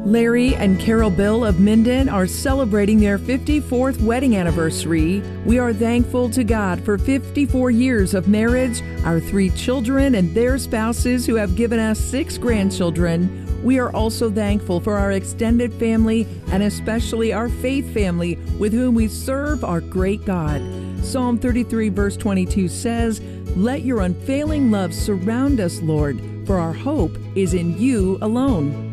Larry and Carol Bill of Minden are celebrating their 54th wedding anniversary. We are thankful to God for 54 years of marriage, our 3 children and their spouses who have given us 6 grandchildren. We are also thankful for our extended family and especially our faith family with whom we serve our great God. Psalm 33 verse 22 says, "Let your unfailing love surround us, Lord, for our hope is in you alone."